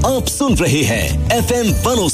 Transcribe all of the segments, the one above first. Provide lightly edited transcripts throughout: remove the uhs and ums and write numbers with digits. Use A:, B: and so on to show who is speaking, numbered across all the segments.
A: आप सुन रहे हैं FM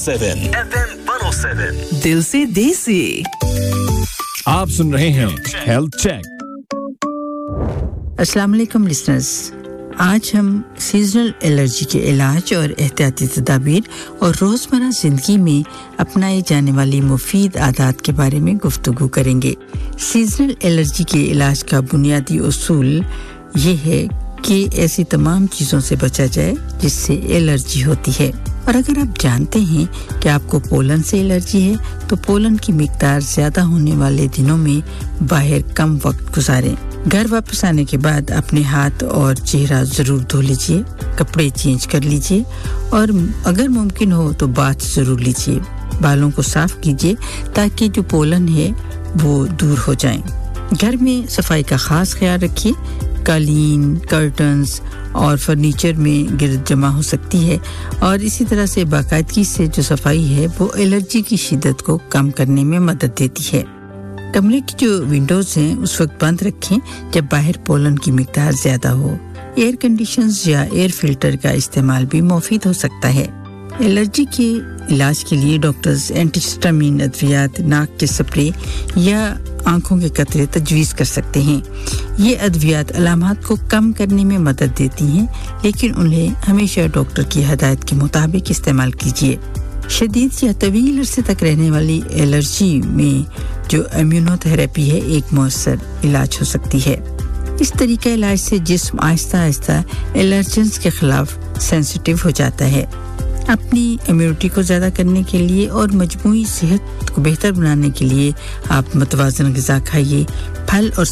A: 107
B: दिल से देसी
C: आप सुन रहे हैं हेल्थ चेक
D: अस्सलाम वालेकुम लिसनर्स आज हम सीजनल एलर्जी के इलाज और एहतियाती तदाबीर और रोज़मर्रा ज़िंदगी में अपनाए जाने वाली मुफीद आदत के बारे में गुफ्तगू करेंगे सीजनल एलर्जी के इलाज का बुनियादी उसूल ये है कि ऐसी तमाम चीज़ों से बचा जाए जिससे एलर्जी होती है और अगर आप जानते हैं कि आपको पोलन से एलर्जी है तो पोलन की मिकदार ज़्यादा होने वाले दिनों में बाहर कम वक्त गुजारें घर वापस आने के बाद अपने हाथ और चेहरा ज़रूर धो लीजिए कपड़े चेंज कर लीजिए और अगर मुमकिन हो तो बाथ ज़रूर लीजिए बालों को साफ कीजिए ताकि जो पोलन है वो दूर हो जाए घर में सफाई का खास ख्याल रखिए कालीन कर्टन्स और फर्नीचर में गिरद जमा हो सकती है और इसी तरह से बाकायदगी से जो सफाई है वो एलर्जी की शिद्दत को कम करने में मदद देती है कमरे की जो विंडोज हैं उस वक्त बंद रखें जब बाहर पोलन की मिकदार ज़्यादा हो एयर कंडीशनर्स या एयर फिल्टर का इस्तेमाल भी मुफीद हो सकता है एलर्जी के इलाज के लिए डॉक्टर्स एंटीहिस्टामिन अद्वियात नाक के स्प्रे या आंखों के कतरे तजवीज़ कर सकते हैं ये अद्वियात अलामात को कम करने में मदद देती हैं लेकिन उन्हें हमेशा डॉक्टर की हिदायत के मुताबिक इस्तेमाल कीजिए शदीद या तवील अरसे तक रहने वाली एलर्जी में जो इम्यूनोथेरेपी है एक मौसर इलाज हो सकती है इस तरीका इलाज से जिस्म आहिस्ता-आहिस्ता एलर्जेंस के खिलाफ सेंसिटिव हो जाता है अपनी इम्यूनिटी को ज़्यादा करने के लिए और मजमूई सेहत को बेहतर बनाने के लिए आप मुतवाज़न ग़िज़ा खाइए फल और